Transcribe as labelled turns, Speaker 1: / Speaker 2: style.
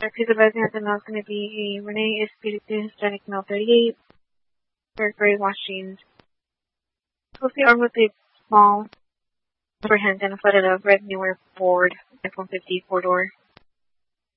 Speaker 1: Our piece of advice natin now is going to be a Rene Espiritu Hispanic Male 38, third grade washings. Closely armed with a small overhand and a flooded of red newer board iPhone 50 4-door.